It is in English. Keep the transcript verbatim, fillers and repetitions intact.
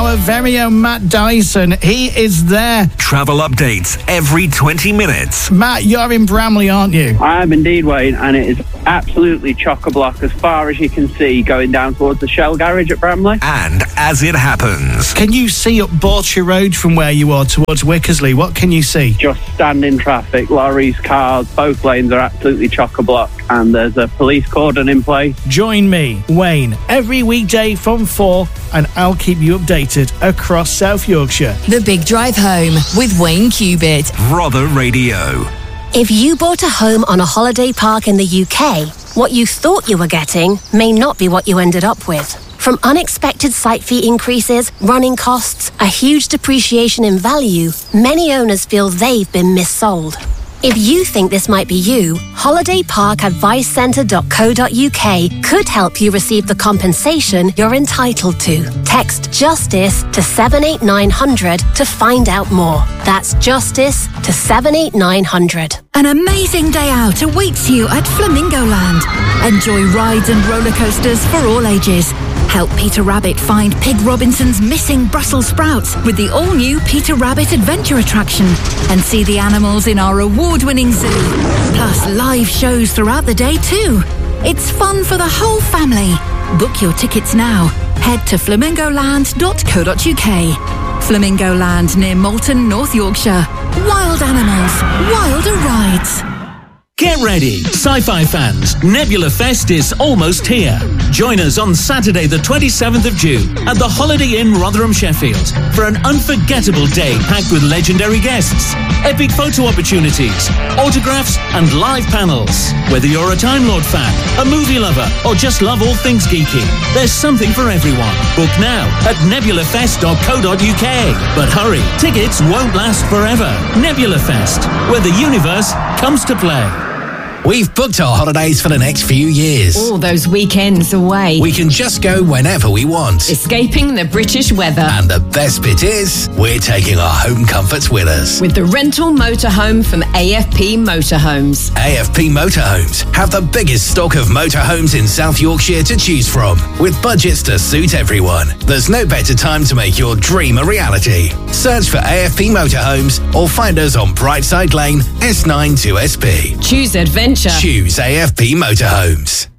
our very own Matt Dyson. He is there. Travel updates every twenty minutes. Matt, you're in Bramley, aren't you? I am indeed, Wayne, and it is absolutely chock-a-block as far as you can see going down towards the Shell garage at Bramley. And as it happens... Can you see up Borchester Road from where you are towards Wickersley? What can you see? Just standing traffic, lorries, cars, both lanes are absolutely chock-a-block, and there's a police cordon in place. Join me, Wayne, every weekday from four, and I'll keep you updated across South Yorkshire. The Big Drive Home with Wayne Cubitt. Rother Radio. If you bought a home on a holiday park in the U K, what you thought you were getting may not be what you ended up with. From unexpected site fee increases, running costs, a huge depreciation in value, many owners feel they've been missold. If you think this might be you, holiday park advice centre dot co dot uk could help you receive the compensation you're entitled to. Text JUSTICE to seven eight nine hundred to find out more. That's JUSTICE to seven eight nine hundred. An amazing day out awaits you at Flamingo Land. Enjoy rides and roller coasters for all ages. Help Peter Rabbit find Pig Robinson's missing Brussels sprouts with the all-new Peter Rabbit Adventure attraction and see the animals in our award-winning zoo. Plus live shows throughout the day too. It's fun for the whole family. Book your tickets now. Head to flamingo land dot co dot uk. Flamingo Land near Malton, North Yorkshire. Wild animals, wilder rides. Get ready, sci-fi fans. Nebula Fest is almost here. Join us on Saturday the twenty-seventh of June at the Holiday Inn Rotherham, Sheffield for an unforgettable day packed with legendary guests, epic photo opportunities, autographs and live panels. Whether you're a Time Lord fan, a movie lover or just love all things geeky, there's something for everyone. Book now at nebula fest dot co dot uk. But hurry, tickets won't last forever. Nebula Fest, where the universe comes to play. We've booked our holidays for the next few years. All those weekends away. We can just go whenever we want. Escaping the British weather. And the best bit is, we're taking our home comforts with us. With the rental motorhome from A F P Motorhomes. A F P Motorhomes have the biggest stock of motorhomes in South Yorkshire to choose from, with budgets to suit everyone. There's no better time to make your dream a reality. Search for A F P Motorhomes or find us on Brightside Lane, S nine two S P. Choose adventure. Choose A F P Motorhomes.